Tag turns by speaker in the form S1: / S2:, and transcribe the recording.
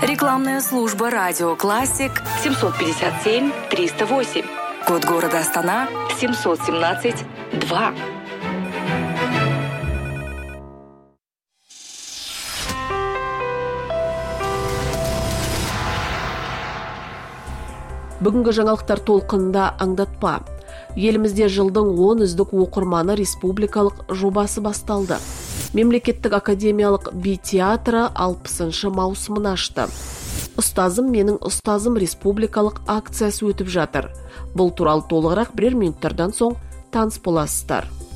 S1: Рекламная служба «Радио Классик» 757-308. Код города Астана 717-2.
S2: Бүгінгі жаңалықтар толқынында аңдатпа. Елімізде жылдың 10 үздік оқырманы республикалық жобасы басталды. Мемлекеттік академиялық би театры 60-шы маусымын ашты. Ұстазым менің ұстазым республикалық акциясы өтіп жатыр. Бұл туралы толығырақ бірер минуттардан соң таныс боласыздар.